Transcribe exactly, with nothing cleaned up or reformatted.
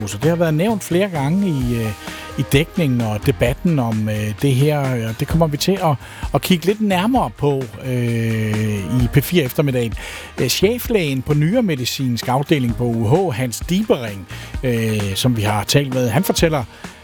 Så det har været nævnt flere gange i, øh, i dækningen og debatten om øh, det her, og det kommer vi til at, at kigge lidt nærmere på øh, i P fire eftermiddagen. Øh, cheflægen på nyremedicinsk afdeling på U H, Hans Dibering, øh, som vi har talt med, han fortæller,